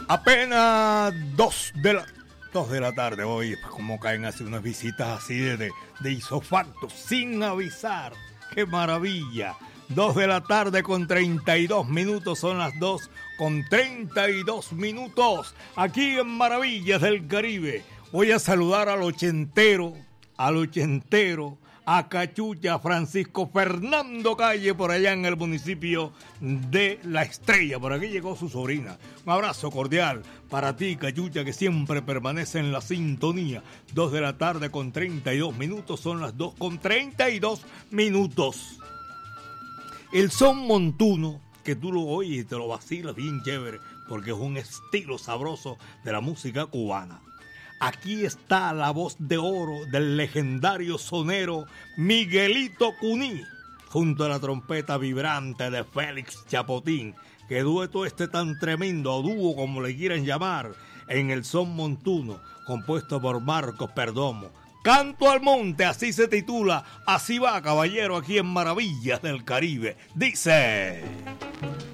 Apenas 2 de la tarde. Oye, pues como caen así unas visitas así de isofacto, sin avisar. ¡Qué maravilla! 2 de la tarde con 32 minutos, son las 2 con 32 minutos, aquí en Maravillas del Caribe. Voy a saludar al ochentero, a Cachucha Francisco Fernando Calle, por allá en el municipio de La Estrella. Por aquí llegó su sobrina. Un abrazo cordial para ti, Cachucha, que siempre permanece en la sintonía. 2 de la tarde con 32 minutos, son las 2 con 32 minutos. El son montuno, que tú lo oyes y te lo vacilas bien chévere, porque es un estilo sabroso de la música cubana. Aquí está la voz de oro del legendario sonero Miguelito Cuní, junto a la trompeta vibrante de Félix Chapotín. Que dueto tan tremendo, o dúo como le quieran llamar, en el son montuno, compuesto por Marcos Perdomo. Canto al monte, así se titula. Así va, caballero, aquí en Maravillas del Caribe. Dice...